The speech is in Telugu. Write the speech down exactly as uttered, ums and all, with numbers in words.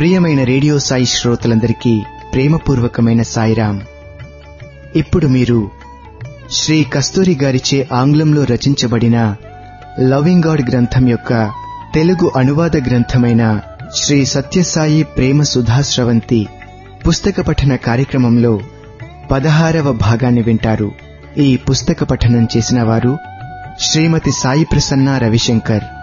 ప్రియమైన రేడియో సాయి శ్రోతలందరికీ ప్రేమపూర్వకమైన సాయిరాం. ఇప్పుడు మీరు శ్రీ కస్తూరి గారిచే ఆంగ్లంలో రచించబడిన లవింగ్ గాడ్ గ్రంథం యొక్క తెలుగు అనువాద గ్రంథమైన శ్రీ సత్యసాయి ప్రేమ సుధాస్రవంతి పుస్తక పఠన కార్యక్రమంలో పదహారవ భాగాన్ని వింటారు. ఈ పుస్తక పఠనం చేసిన వారు శ్రీమతి సాయి ప్రసన్న రవిశంకర్.